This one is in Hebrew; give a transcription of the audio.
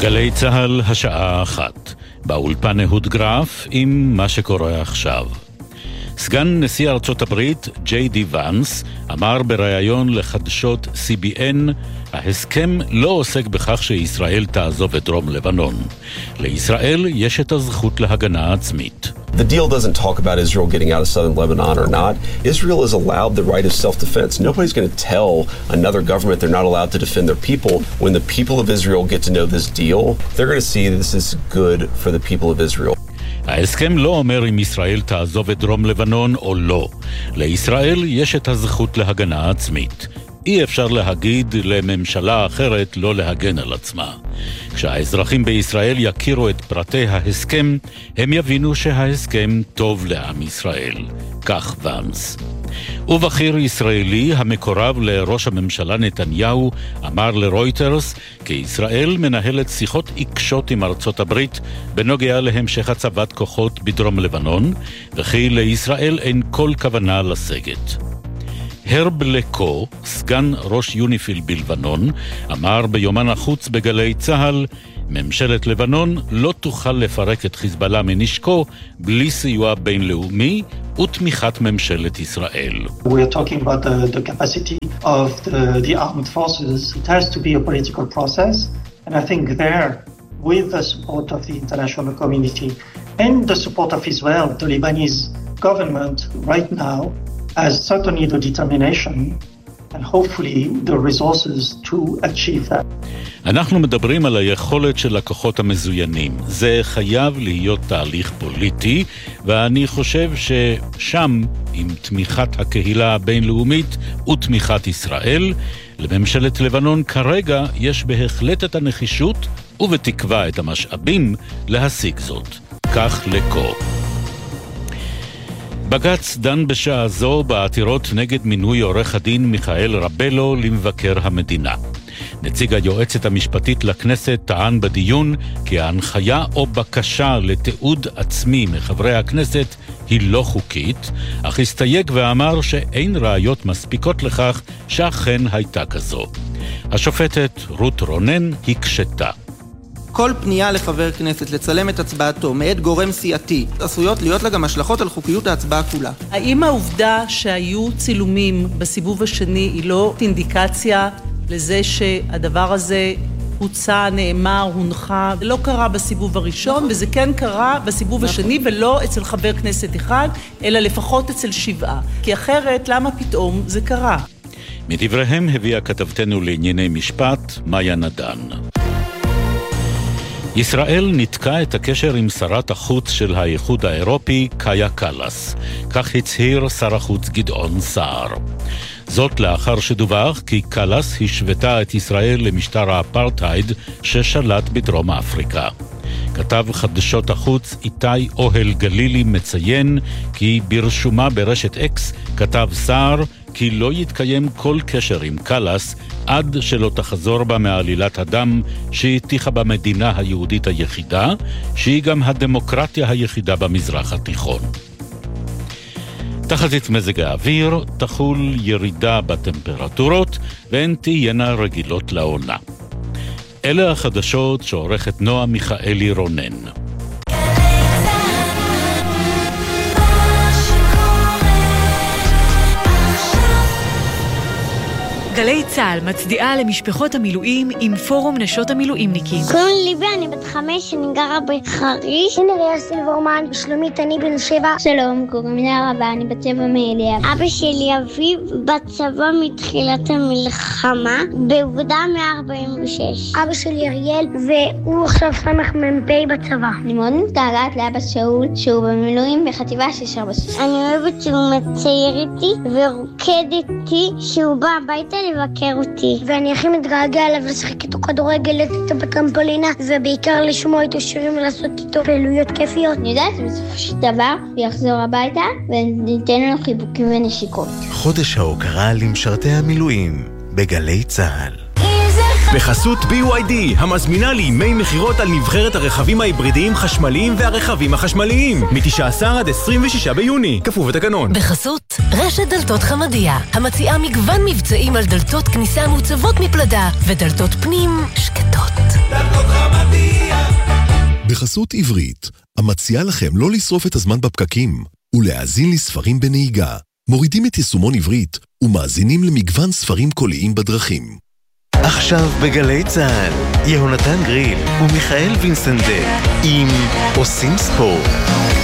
גלי צהל השעה 1. באולפן אהוד גרף עם מה שקורה עכשיו. סגן נשיא ארצות הברית ג'יי די ואנס אמר בראיון לחדשות CBN, ההסכם לא עוסק בכך שישראל תעזוב את דרום לבנון. לישראל יש את הזכות להגנה עצמית. The deal doesn't talk about Israel getting out of southern Lebanon or not. Israel is allowed the right of self-defense. Nobody's going to tell another government they're not allowed to defend their people. When the people of Israel get to know this deal, they're going to see this is good for the people of Israel. ההסכם לא אומר אם ישראל תעזוב את דרום לבנון או לא. לישראל יש את הזכות להגנה עצמית. אי אפשר להגיד לממשלה אחרת לא להגן על עצמה. כשהאזרחים בישראל יכירו את פרטי ההסכם, הם יבינו שההסכם טוב לעם ישראל. כך ואנס. ובכיר ישראלי המקורב לראש הממשלה נתניהו אמר לרויטרס כי ישראל מנהלת שיחות עיקשות עם ארצות הברית בנוגע להמשך הצבת כוחות בדרום לבנון, וכי לישראל אין כל כוונה לסגת. הרב לקו, סגן ראש יוניפיל בלבנון, אמר ביומן החוץ בגלי צהל, ממשלת לבנון לא תוכל לפרק את חיזבאללה מנשקו בלי סיוע בינלאומי ותמיכת ממשלת ישראל. We are talking about the capacity of the armed forces. It has to be a political process, and I think there, with the support of the international community and the support of Israel, the Lebanese government right now has certainly the determination and hopefully the resources to achieve that. אנחנו מדברים על היכולת של הכוחות המזוינים. זה חייב להיות תהליך פוליטי, ואני חושב ששם, עם תמיכת הקהילה הבינלאומית ותמיכת ישראל, לממשלת לבנון כרגע יש בהחלט את הנחישות ובתקווה את המשאבים להשיג זאת. כך לקו. בג"ץ דן בשעה זו בעתירות נגד מינוי עורך הדין מיכאל רבלו למבקר המדינה. נציג היועצת המשפטית לכנסת טען בדיון כי ההנחיה או בקשה לתיעוד עצמי מחברי הכנסת היא לא חוקית, אך הסתייג ואמר שאין ראיות מספיקות לכך שאכן הייתה כזו. השופטת רות רונן הקשתה. כל פנייה לחבר כנסת לצלם את הצבעתו מעת גורם סיעתי עשויות להיות לה גם השלכות על חוקיות ההצבעה כולה. האם העובדה שהיו צילומים בסיבוב השני היא לא אינדיקציה לזה שהדבר הזה הוצא, נאמר, הונחה? זה לא קרה בסיבוב הראשון, וזה כן קרה בסיבוב השני, ולא אצל חבר כנסת אחד, אלא לפחות אצל 7. כי אחרת, למה פתאום זה קרה? מדבריהם הביאה כתבתנו לענייני משפט, מאיה נדן. ישראל ניתקה את הקשר עם שרת החוץ של האיחוד האירופי, קאיה קלאס. כך הצהיר שר החוץ גדעון סער. זאת לאחר שדווח כי קלאס השוותה את ישראל למשטר האפרטהייד ששלט בדרום אפריקה. כתב חדשות החוץ איתי אוהל גלילי מציין כי ברשומה ברשת אקס כתב סער כי לא יתקיים כל קשר עם קלאס עד שלא תחזור בה מעלילת הדם שהטיחה במדינה היהודית היחידה, שהיא גם הדמוקרטיה היחידה במזרח התיכון. תחזית מזג האוויר, תחול ירידה בטמפרטורות והן תהיינה רגילות לעונה. אלה החדשות שעורכת נועה מיכאלי רונן. גלי צהל מצדיעה למשפחות המילואים עם פורום נשות המילואימניקים. קוראים לי ליבי, אני בת 5, אני גרה בחריש. הנה ריאל סילברמן, שלומית, אני בן 7. שלום, קוראים לי הרבה, אני בת 7 מאליה. אבא שלי אביב בצבא מתחילת המלחמה, באוגדה 146. אבא שלי אריאל, והוא עכשיו סמך מ"פ בצבא. אני מאוד מתגעגעת לאבא שאול, שהוא במילואים בחטיבה 646. אני אוהבת שהוא מצייר איתי ורוקד איתי, שהוא בא הביתה לבקר אותי. ואני הכי מתגעגע עליו לשחק איתו כדורגל, איתו בטרמפולינה, ובעיקר לשמוע איתו שירים ולעשות איתו פעילויות כיפיות. אני יודעת שבסופו של דבר הוא יחזור הביתה וניתן לו חיבוקים ונשיקות. חודש ההוקרה למשרתי המילואים בגלי צהל. בחסות BYD, המזמינה לימי מחירות על נבחרת הרכבים ההיברידיים חשמליים והרכבים החשמליים, מ-19 עד 26 ביוני, כפוף לתקנון. בחסות רשת דלתות חמדיה, המציעה מגוון מבצעים על דלתות כניסה מוצבות מפלדה, ודלתות פנים שקטות. דלתות חמדיה. בחסות עברית, המציעה לכם לא לשרוף את הזמן בפקקים ולהאזין לספרים בנהיגה. מורידים את יישומון עברית ומאזינים למגוון ספרים קוליים בדרכים. עכשיו בגלי צהל, יהונתן גריל ומיכאל וינסנדל עם עושים ספורט.